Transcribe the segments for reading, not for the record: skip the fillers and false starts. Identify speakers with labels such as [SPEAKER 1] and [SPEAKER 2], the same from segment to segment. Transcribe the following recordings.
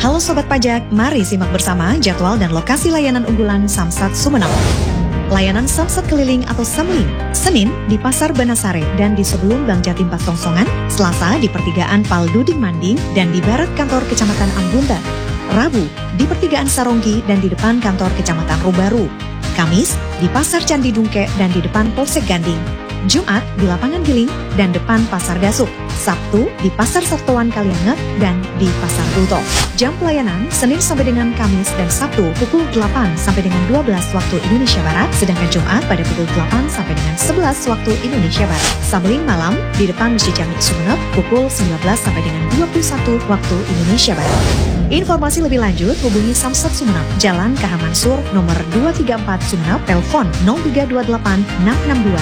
[SPEAKER 1] Halo Sobat Pajak, mari simak bersama jadwal dan lokasi layanan unggulan Samsat Sumeneb. Layanan Samsat keliling atau Samling, Senin di Pasar Banasare dan di sebelum Bank Jatim Pastongsongan, Selasa di Pertigaan Pal Duding Manding dan di barat kantor Kecamatan Ambunta, Rabu di Pertigaan Saronggi dan di depan kantor Kecamatan Rubaru, Kamis di Pasar Candi Dungke dan di depan Polsek Ganding, Jumat di Lapangan Giling dan depan Pasar Gasuk, Sabtu di Pasar Sertuan Kalianget dan di Pasar Duto. Jam pelayanan Senin sampai dengan Kamis dan Sabtu pukul 8 sampai dengan 12 waktu Indonesia Barat, sedangkan Jumat pada pukul 8 sampai dengan 11 waktu Indonesia Barat. Sabeling malam di depan Masjid Jami Sumeneb pukul 19 sampai dengan 21 waktu Indonesia Barat. Informasi lebih lanjut hubungi Samsat Sumeneb, Jalan KH Mansur nomor 234 Sumeneb, telepon 0328 662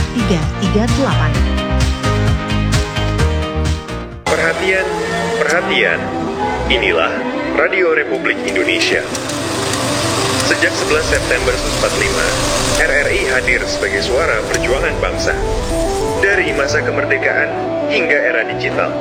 [SPEAKER 1] 338.
[SPEAKER 2] Perhatian, perhatian. Inilah Radio Republik Indonesia. Sejak 11 September 1945, RRI hadir sebagai suara perjuangan bangsa. Dari masa kemerdekaan hingga era digital.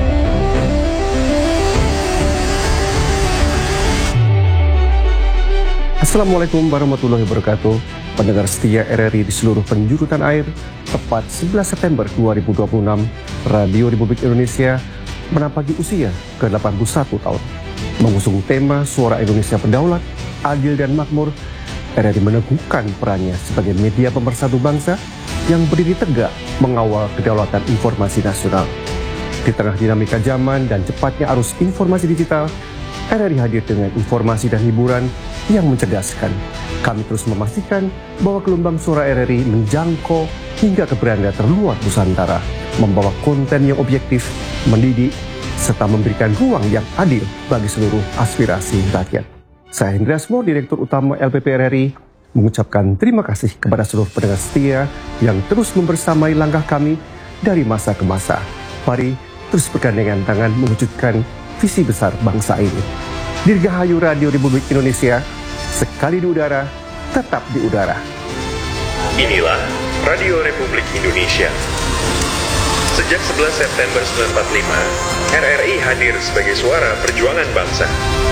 [SPEAKER 3] Assalamualaikum warahmatullahi wabarakatuh. Pendengar setia RRI di seluruh penjuru tanah air, tepat 11 September 2026, Radio Republik Indonesia menapaki usia ke-81 tahun. Mengusung tema Suara Indonesia Berdaulat, Adil dan Makmur, RRI meneguhkan perannya sebagai media pemersatu bangsa yang berdiri tegak mengawal kedaulatan informasi nasional. Di tengah dinamika zaman dan cepatnya arus informasi digital, RRI hadir dengan informasi dan hiburan yang mencerdaskan. Kami terus memastikan bahwa gelombang suara RRI menjangkau hingga ke beranda terluar Nusantara, membawa konten yang objektif, mendidik, serta memberikan ruang yang adil bagi seluruh aspirasi rakyat. Saya Hendra Asmo, Direktur Utama LPP RRI, mengucapkan terima kasih kepada seluruh pendengar setia yang terus membersamai langkah kami dari masa ke masa. Mari terus bergandengan tangan mewujudkan visi besar bangsa ini. Dirgahayu Radio Republik Indonesia, sekali di udara, tetap di udara.
[SPEAKER 2] Inilah Radio Republik Indonesia. Sejak 11 September 1945, RRI hadir sebagai suara perjuangan bangsa.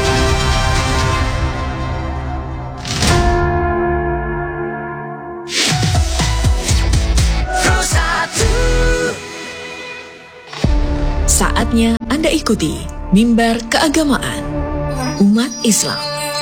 [SPEAKER 1] Saatnya Anda ikuti Mimbar Keagamaan Umat Islam.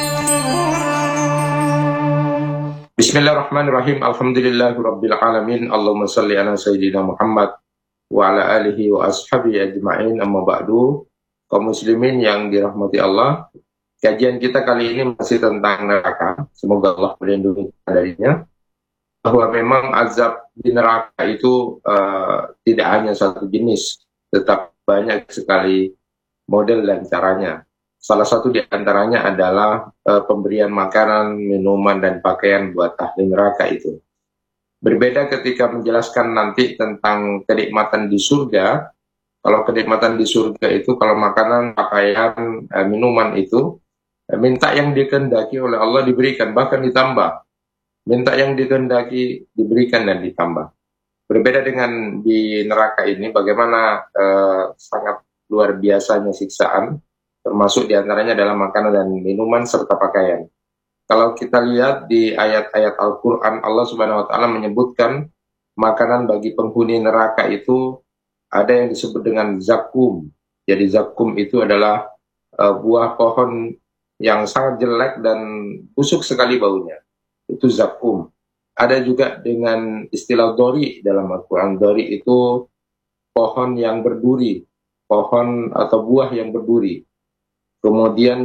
[SPEAKER 4] Bismillahirrahmanirrahim. Alhamdulillahirabbil alamin. Allahumma shalli ala sayyidina Muhammad wa ala alihi wa ashabihi ajma'in. Amma ba'du. Kaum muslimin yang dirahmati Allah, kajian kita kali ini masih tentang neraka. Semoga Allah melindungi kita darinya. Bahwa memang azab di neraka itu tidak hanya satu jenis, tetap banyak sekali model dan caranya. Salah satu di antaranya adalah pemberian makanan, minuman, dan pakaian buat ahli neraka itu. Berbeda ketika menjelaskan nanti tentang kenikmatan di surga. Kalau kenikmatan di surga itu, kalau makanan, pakaian, minuman itu, minta yang dikehendaki oleh Allah diberikan, bahkan ditambah. Minta yang dikehendaki diberikan dan ditambah. Berbeda dengan di neraka ini, bagaimana sangat luar biasanya siksaan, termasuk diantaranya adalah makanan dan minuman serta pakaian. Kalau kita lihat di ayat-ayat Al-Quran, Allah Subhanahu Wa Taala menyebutkan makanan bagi penghuni neraka itu ada yang disebut dengan zakum. Jadi zakum itu adalah buah pohon yang sangat jelek dan busuk sekali baunya. Itu zakum. Ada juga dengan istilah dori dalam Al-Quran. Dori itu pohon yang berduri, pohon atau buah yang berduri. Kemudian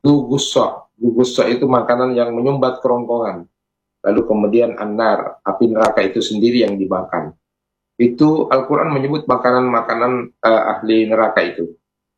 [SPEAKER 4] zugussa itu makanan yang menyumbat kerongkongan. Lalu kemudian an-nar, api neraka itu sendiri yang dimakan. Itu Al-Quran menyebut makanan-makanan ahli neraka itu.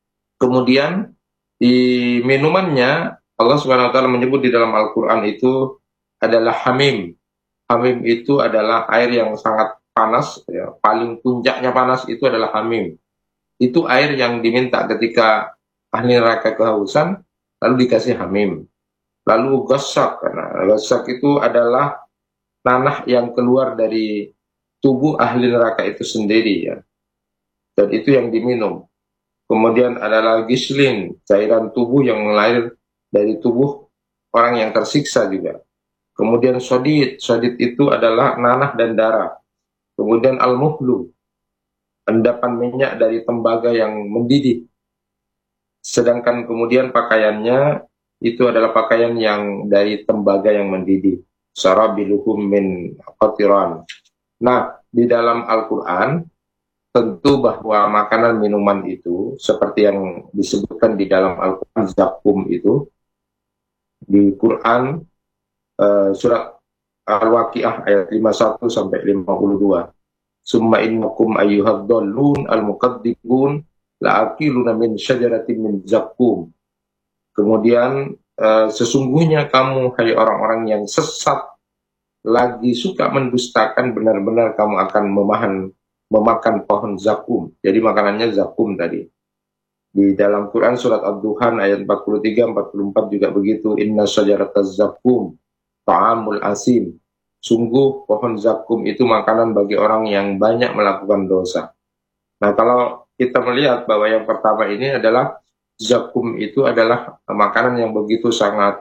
[SPEAKER 4] Kemudian di minumannya Allah Subhanahu Wa Taala menyebut di dalam Al-Quran itu adalah hamim. Hamim itu adalah air yang sangat panas, ya. Paling puncaknya panas itu adalah hamim. Itu air yang diminta ketika ahli neraka kehausan, lalu dikasih hamim. Lalu ghasak, karena ghasak itu adalah nanah yang keluar dari tubuh ahli neraka itu sendiri, ya. Dan itu yang diminum. Kemudian adalah gislin, cairan tubuh yang mengalir dari tubuh orang yang tersiksa juga. Kemudian sodid itu adalah nanah dan darah. Kemudian al-muhlu, endapan minyak dari tembaga yang mendidih. Sedangkan kemudian pakaiannya itu adalah pakaian yang dari tembaga yang mendidih. Sarabiluhum min qatiran. Nah, di dalam Al-Quran tentu bahwa makanan minuman itu seperti yang disebutkan di dalam Al-Quran zakum itu di Quran surat Al-Waqiah ayat 51 sampai 52. Summa innakum ayyuhad dallun al-muqaddibun la'akiluna min syajaratin min zakum. Kemudian sesungguhnya kamu hai orang-orang yang sesat lagi suka mendustakan, benar-benar kamu akan memakan pohon zakum. Jadi makanannya zakum tadi. Di dalam Quran surat Ad-Duhan ayat 43-44 juga begitu. Inna syajarataz zakum ta'amul asim. Sungguh pohon zakum itu makanan bagi orang yang banyak melakukan dosa. Nah, kalau kita melihat bahwa yang pertama ini adalah zakum itu adalah makanan yang begitu sangat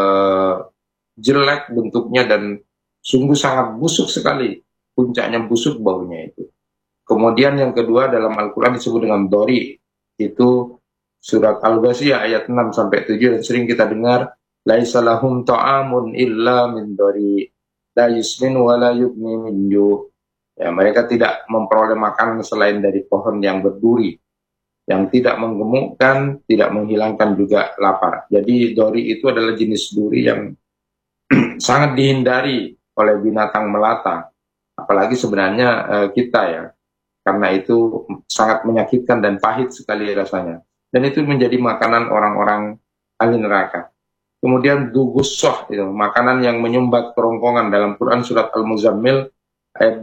[SPEAKER 4] jelek bentuknya dan sungguh sangat busuk sekali. Puncaknya busuk baunya itu. Kemudian yang kedua dalam Al-Quran disebut dengan dori. Itu surat Al-Ghashiyah ayat 6-7 dan sering kita dengar. Laisa lahum ta'amun illa min dori. La yusmin wa la yubni min ju. Ya, mereka tidak memperoleh makanan selain dari pohon yang berduri. Yang tidak menggemukkan, tidak menghilangkan juga lapar. Jadi dori itu adalah jenis duri yang sangat dihindari oleh binatang melata. Apalagi sebenarnya kita ya. Karena itu sangat menyakitkan dan pahit sekali rasanya. Dan itu menjadi makanan orang-orang ahli neraka. Kemudian dugussoh, itu makanan yang menyumbat kerongkongan dalam Quran surat Al-Muzammil ayat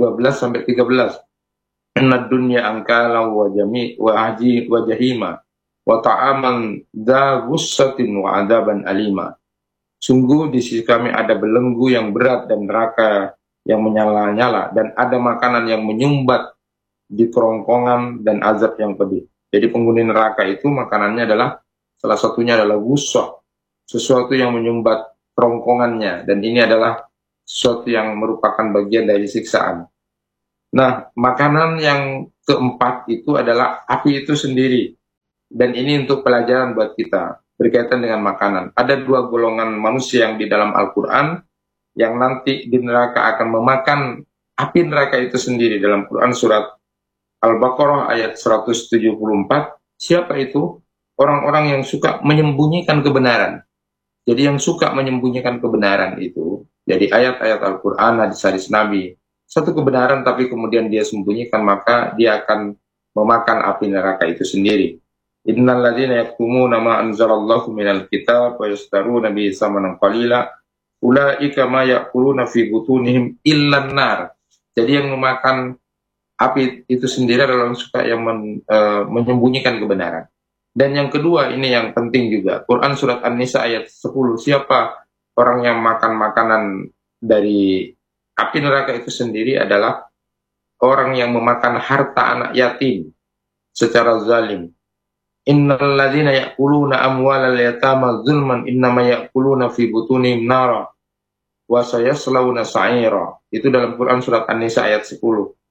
[SPEAKER 4] 12-13. Inna dunya angkala wa jami wa haji wa jahima wa ta'aman dha gussatin wa adaban alima. Sungguh di sisi kami ada belenggu yang berat dan neraka yang menyala-nyala, dan ada makanan yang menyumbat di kerongkongan dan azab yang pedih. Jadi penghuni neraka itu makanannya adalah salah satunya adalah gussoh, sesuatu yang menyumbat kerongkongannya, dan ini adalah sesuatu yang merupakan bagian dari siksaan. Nah, makanan yang keempat itu adalah api itu sendiri, dan ini untuk pelajaran buat kita berkaitan dengan makanan. Ada dua golongan manusia yang di dalam Al-Quran yang nanti di neraka akan memakan api neraka itu sendiri. Dalam Quran surat Al-Baqarah ayat 174, siapa itu? Orang-orang yang suka menyembunyikan kebenaran. Jadi yang suka menyembunyikan kebenaran itu, jadi ayat-ayat Al-Quran, hadis-hadis Nabi, satu kebenaran tapi kemudian dia sembunyikan, maka dia akan memakan api neraka itu sendiri. Innal ladzina yaktumuna ma anzalallahu minal kitab wa yashtaruna bihi samanan qalila ulaika ma ya'kuluna fi butunihim illan nar. Jadi yang memakan api itu sendiri adalah orang suka yang menyembunyikan kebenaran. Dan yang kedua, ini yang penting juga. Quran surat An-Nisa ayat 10. Siapa orang yang makan makanan dari api neraka itu sendiri adalah orang yang memakan harta anak yatim secara zalim. Innal ladzina ya'kuluna amwalal yatama zulman innama ya'kuluna fi butunihim nara wa sayaslawna sa'ira. Itu dalam Quran surat An-Nisa ayat 10.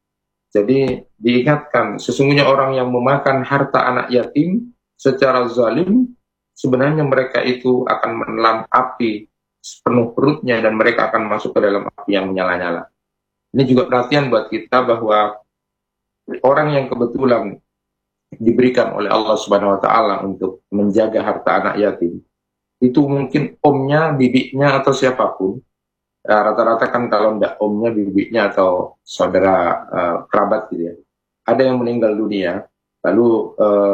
[SPEAKER 4] Jadi diingatkan, sesungguhnya orang yang memakan harta anak yatim secara zalim, sebenarnya mereka itu akan menelan api sepenuh perutnya dan mereka akan masuk ke dalam api yang menyala-nyala. Ini juga perhatian buat kita bahwa orang yang kebetulan diberikan oleh Allah Subhanahu wa Ta'ala untuk menjaga harta anak yatim, itu mungkin omnya, bibiknya, atau siapapun. Rata-rata kan kalau tidak omnya, bibiknya, atau saudara kerabat gitu ya, ada yang meninggal dunia, lalu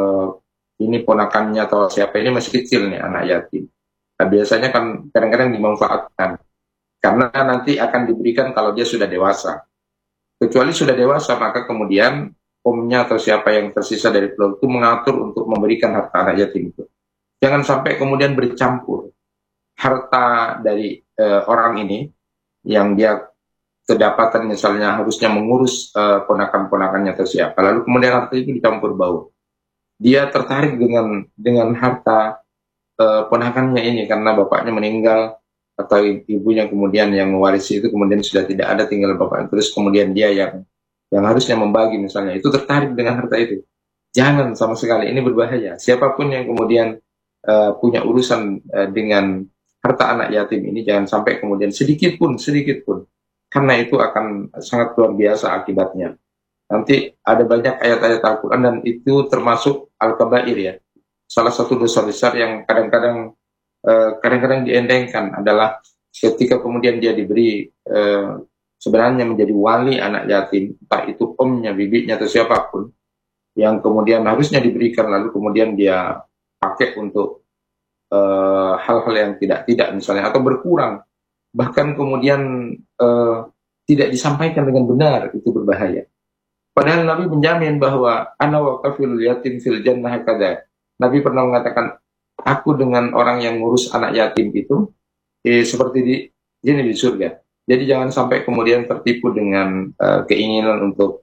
[SPEAKER 4] ini ponakannya atau siapa ini masih kecil nih, anak yatim. Nah, biasanya kan kadang-kadang dimanfaatkan karena nanti akan diberikan kalau dia sudah dewasa. Kecuali sudah dewasa, maka kemudian omnya atau siapa yang tersisa dari keluarga itu mengatur untuk memberikan harta anak yatim itu. Jangan sampai kemudian bercampur harta dari orang ini yang dia kedapatan misalnya harusnya mengurus ponakan-ponakannya atau siapa, lalu kemudian harta itu dicampur bau. dia tertarik dengan harta ponakannya ini karena bapaknya meninggal atau ibunya kemudian yang mewarisi itu kemudian sudah tidak ada, tinggal bapak, terus kemudian dia yang harusnya membagi misalnya, itu tertarik dengan harta itu. Jangan sama sekali, ini berbahaya. Siapapun yang kemudian punya urusan dengan harta anak yatim ini, jangan sampai kemudian sedikit pun, karena itu akan sangat luar biasa akibatnya. Nanti ada banyak ayat-ayat Al-Quran dan itu termasuk Al-Kabair ya. Salah satu dosa besar yang kadang-kadang diendengkan adalah ketika kemudian dia diberi sebenarnya menjadi wali anak yatim, entah itu omnya, bibinya atau siapapun, yang kemudian harusnya diberikan lalu kemudian dia pakai untuk hal-hal yang tidak misalnya, atau berkurang, bahkan kemudian tidak disampaikan dengan benar, itu berbahaya. Padahal Nabi menjamin bahwa ana wa kafilul yatim fil jannah kada. Nabi pernah mengatakan, aku dengan orang yang ngurus anak yatim itu seperti di surga. Jadi jangan sampai kemudian tertipu dengan keinginan untuk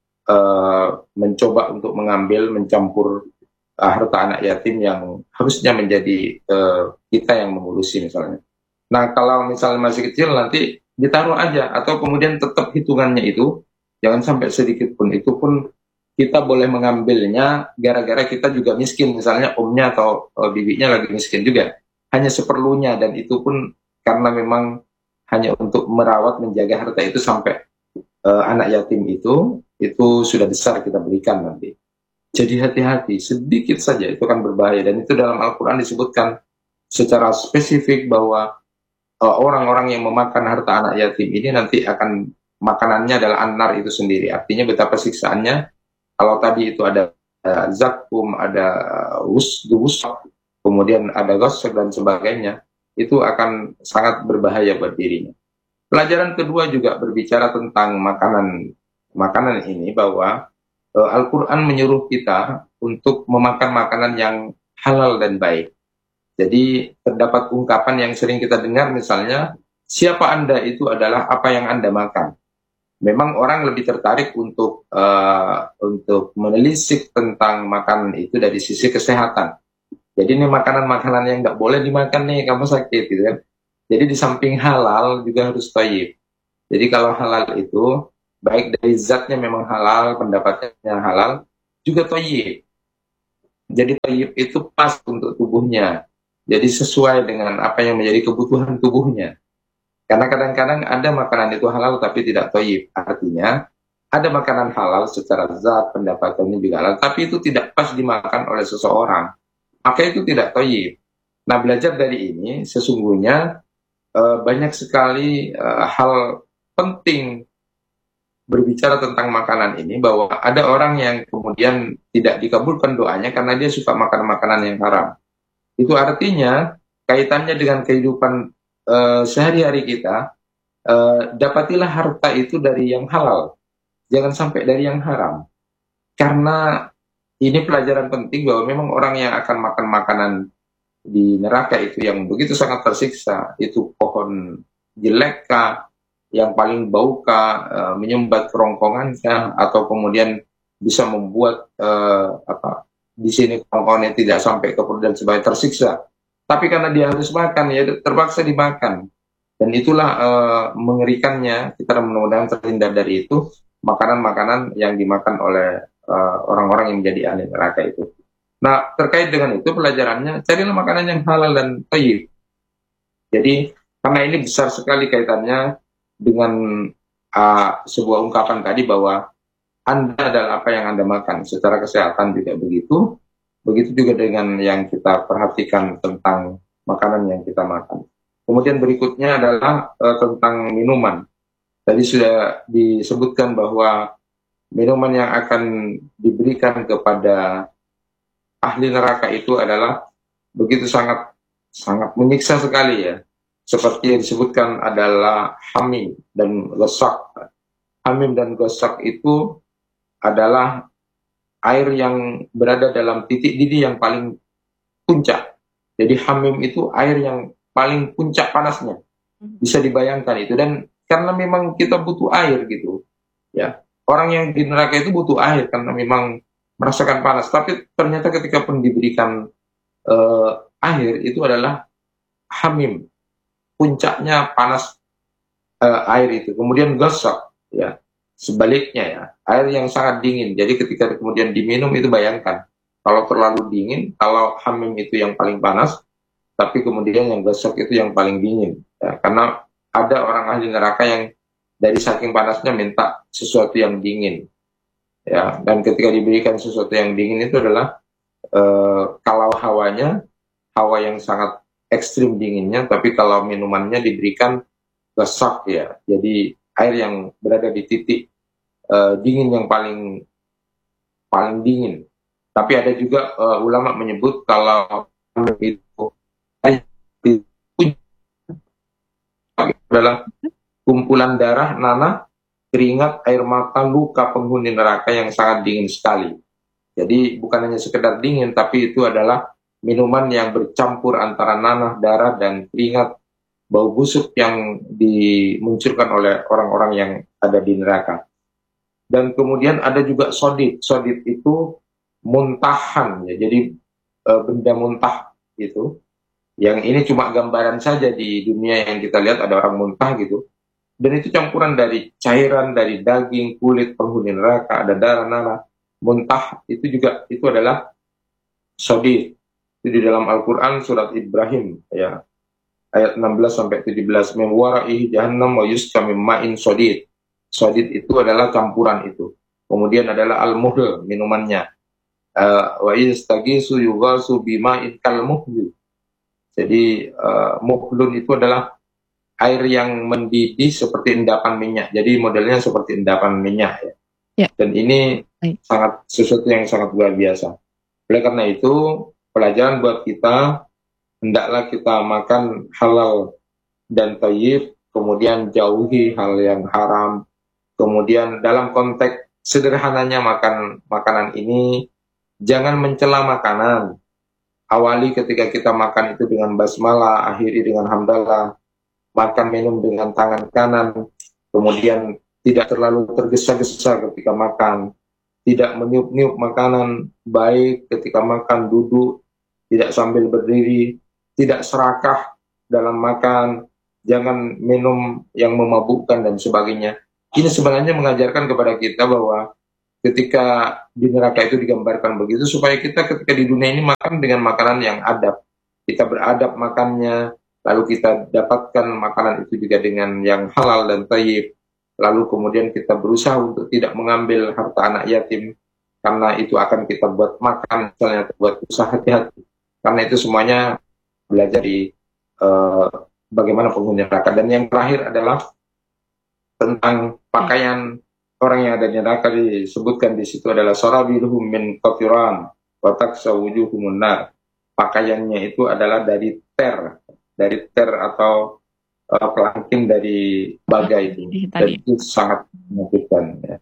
[SPEAKER 4] mencoba untuk mencampur harta anak yatim yang harusnya menjadi kita yang mengurusi misalnya. Nah kalau misalnya masih kecil nanti ditaruh aja, atau kemudian tetap hitungannya itu jangan sampai sedikit pun, itu pun kita boleh mengambilnya gara-gara kita juga miskin, misalnya omnya atau bibinya lagi miskin juga, hanya seperlunya, dan itu pun karena memang hanya untuk merawat, menjaga harta itu sampai anak yatim itu sudah besar kita berikan nanti. Jadi hati-hati, sedikit saja itu akan berbahaya, dan itu dalam Al-Quran disebutkan secara spesifik bahwa orang-orang yang memakan harta anak yatim ini nanti akan makanannya adalah an-nar itu sendiri. Artinya betapa siksaannya. Kalau tadi itu ada zakum, ada wusq, kemudian ada gosok dan sebagainya, itu akan sangat berbahaya buat dirinya. Pelajaran kedua juga berbicara tentang makanan ini, bahwa Al-Quran menyuruh kita untuk memakan makanan yang halal dan baik. Jadi terdapat ungkapan yang sering kita dengar, misalnya, siapa Anda itu adalah apa yang Anda makan. Memang orang lebih tertarik untuk menelisik tentang makanan itu dari sisi kesehatan. Jadi ini makanan-makanan yang nggak boleh dimakan nih, kamu sakit gitu kan. Jadi di samping halal juga harus thayyib. Jadi kalau halal itu baik dari zatnya memang halal, pendapatnya halal, juga thayyib. Jadi thayyib itu pas untuk tubuhnya. Jadi sesuai dengan apa yang menjadi kebutuhan tubuhnya. Karena kadang-kadang ada makanan itu halal tapi tidak thayyib. Artinya ada makanan halal secara zat, pendapatannya juga halal, tapi itu tidak pas dimakan oleh seseorang, maka itu tidak thayyib. Nah, belajar dari ini sesungguhnya banyak sekali hal penting berbicara tentang makanan ini, bahwa ada orang yang kemudian tidak dikabulkan doanya karena dia suka makan makanan yang haram. Itu artinya kaitannya dengan kehidupan sehari-hari kita, dapatilah harta itu dari yang halal, jangan sampai dari yang haram. Karena ini pelajaran penting bahwa memang orang yang akan makan makanan di neraka itu yang begitu sangat tersiksa, itu pohon jelek kah, yang paling bau kah, menyumbat kerongkongannya, atau kemudian bisa membuat di sini kerongkongannya tidak sampai ke perut dan sebagainya, tersiksa. Tapi karena dia harus makan, ya terpaksa dimakan. Dan itulah mengerikannya, kita mudah-mudahan terhindar dari itu, makanan-makanan yang dimakan oleh orang-orang yang menjadi ahli neraka itu. Nah, terkait dengan itu pelajarannya, carilah makanan yang halal dan thayyib. Jadi, karena ini besar sekali kaitannya dengan sebuah ungkapan tadi bahwa Anda adalah apa yang Anda makan. Secara kesehatan juga begitu. Begitu juga dengan yang kita perhatikan tentang makanan yang kita makan. Kemudian berikutnya adalah tentang minuman. Tadi sudah disebutkan bahwa minuman yang akan diberikan kepada ahli neraka itu adalah begitu sangat menyiksa sekali ya. Seperti yang disebutkan adalah hamim dan ghasak. Hamim dan ghasak itu adalah air yang berada dalam titik didih yang paling puncak. Jadi hamim itu air yang paling puncak panasnya. Bisa dibayangkan itu. Dan karena memang kita butuh air gitu. Ya. Orang yang di neraka itu butuh air karena memang merasakan panas. Tapi ternyata ketika pun diberikan air itu adalah hamim, puncaknya panas air itu. Kemudian ghasak, ya sebaliknya ya, air yang sangat dingin. Jadi ketika kemudian diminum itu bayangkan, kalau terlalu dingin, kalau hamim itu yang paling panas, tapi kemudian yang ghasak itu yang paling dingin. Ya, karena ada orang ahli neraka yang dari saking panasnya minta sesuatu yang dingin. Ya, dan ketika diberikan sesuatu yang dingin itu adalah kalau hawanya, hawa yang sangat ekstrim dinginnya, tapi kalau minumannya diberikan ghasak ya, jadi air yang berada di titik dingin yang paling dingin. Tapi ada juga ulama menyebut kalau itu adalah kumpulan darah, nanah, keringat, air mata, luka penghuni neraka yang sangat dingin sekali. Jadi bukan hanya sekedar dingin, tapi itu adalah minuman yang bercampur antara nanah, darah, dan keringat, bau busuk yang dimunculkan oleh orang-orang yang ada di neraka. Dan kemudian ada juga sodid. Sodid itu muntahan, ya. Jadi benda muntah itu. Yang ini cuma gambaran saja di dunia yang kita lihat ada orang muntah gitu. Dan itu campuran dari cairan, dari daging, kulit penghuni neraka, ada darah, nanah. Muntah itu juga itu adalah sodid. Itu di dalam Al-Quran surat Ibrahim ya, ayat 16 sampai 17, min wara'ihi jahannam wa yusqa min ma'in sodid. Sodid itu adalah campuran itu. Kemudian adalah al-muhl, minumannya. Wa yastagisu yughasu bima'in kalmuhli. Jadi muhlun itu adalah air yang mendidih seperti endapan minyak. Jadi modelnya seperti endapan minyak ya. Ya. Dan ini sangat sesuatu yang sangat luar biasa. Oleh karena itu, pelajaran buat kita, hendaklah kita makan halal dan thayyib, kemudian jauhi hal yang haram. Kemudian dalam konteks sederhananya makan makanan ini, jangan mencela makanan. Awali ketika kita makan itu dengan basmalah, akhiri dengan hamdalah. Makan minum dengan tangan kanan, kemudian tidak terlalu tergesa-gesa ketika makan, tidak meniup-niup makanan, baik ketika makan duduk, tidak sambil berdiri, tidak serakah dalam makan, jangan minum yang memabukkan dan sebagainya. Ini sebenarnya mengajarkan kepada kita bahwa ketika di neraka itu digambarkan begitu, supaya kita ketika di dunia ini makan dengan makanan yang adab. Kita beradab makannya, lalu kita dapatkan makanan itu juga dengan yang halal dan thayyib. Lalu kemudian kita berusaha untuk tidak mengambil harta anak yatim, karena itu akan kita buat makan, misalnya buat usaha, hati-hati. Karena itu semuanya belajar di bagaimana penghuni neraka. Dan yang terakhir adalah tentang pakaian orang yang ada di neraka, disebutkan di situ adalah sarabiluhum min qatiran wa taksawujuhumun nar. Pakaiannya itu adalah dari ter atau pelangkin dari bagai itu. Dan itu sangat menyakitkan ya.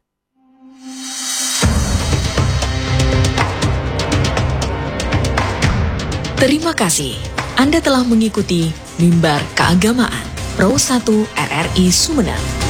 [SPEAKER 1] Terima kasih Anda telah mengikuti Mimbar Keagamaan Pro 1 RRI Sumeneb.